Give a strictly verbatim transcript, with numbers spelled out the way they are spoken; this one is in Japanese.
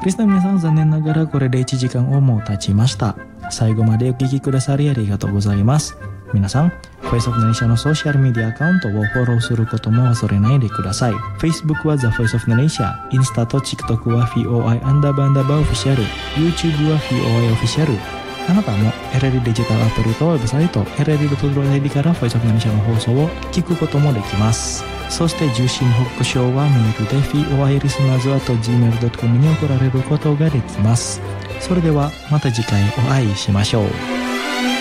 リスナーの皆さん、残念ながらこれでいちじかんをもう経ちました。最後までお聞きくださりありがとうございます。皆さん、Voice of the Nation のソーシャルメディアアカウントをフォローすることも忘れないでください。Facebook は The Voice of the Nation、インスタと TikTok は フィーオーアイ アンダーバーアンダーバーオフィシャル、YouTube は フィーオーアイ オフィシャル。あなたも エルエル デジタルアプリとウェブサイト エルエル ドットアイディー から Voice of the Nation の放送を聞くこともできます。そして受信報告書はメールで フィーオーアイ リスナーズ アット ジーメールドットコム に送られることができます。それではまた次回お会いしましょう。